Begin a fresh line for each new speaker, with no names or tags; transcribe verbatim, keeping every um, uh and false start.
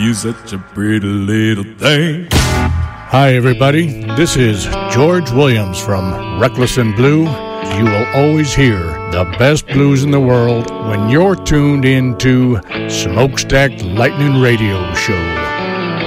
you such a pretty little thing.
Hi, everybody. This is George Williams from Reckless and Blue. You will always hear the best blues in the world when you're tuned into Smokestack Lightning Radio Show.